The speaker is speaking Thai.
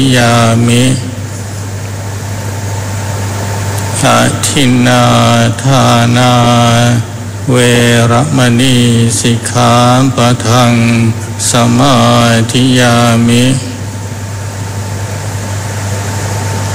ยามิอาทินนาทานาเวรมณีสิกขาปะทังสมาธิยามิ